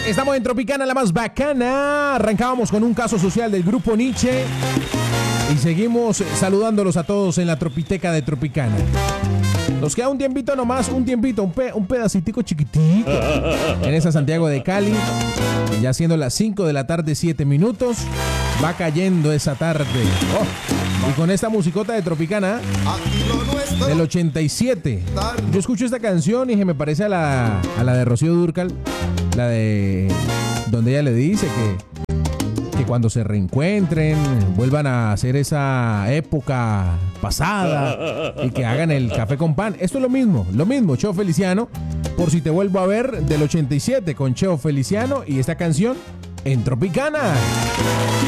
Estamos en Tropicana, la más bacana. Arrancábamos con un caso social del grupo Nietzsche y seguimos saludándolos a todos en la Tropiteca de Tropicana. Nos queda un tiempito nomás, un pedacitico chiquitico en esa Santiago de Cali. Y ya siendo las 5 de la tarde, 7 minutos, va cayendo esa tarde. Y con esta musicota de Tropicana del 87. Yo escucho esta canción y se me parece a la de Rocío Dúrcal, la de donde ella le dice que cuando se reencuentren vuelvan a hacer esa época pasada y que hagan el café con pan. Esto es lo mismo, Cheo Feliciano, por si te vuelvo a ver, del 87 con Cheo Feliciano y esta canción en Tropicana.